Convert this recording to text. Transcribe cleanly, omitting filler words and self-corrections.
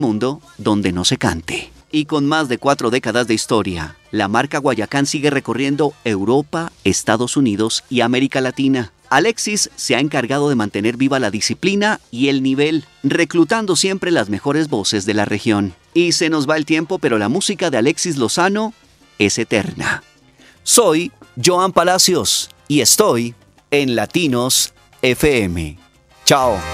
mundo donde no se cante. Y con más de 4 décadas de historia, la marca Guayacán sigue recorriendo Europa, Estados Unidos y América Latina. Alexis se ha encargado de mantener viva la disciplina y el nivel, reclutando siempre las mejores voces de la región. Y se nos va el tiempo, pero la música de Alexis Lozano es eterna. Soy Joan Palacios y estoy en Latinos FM. Chao.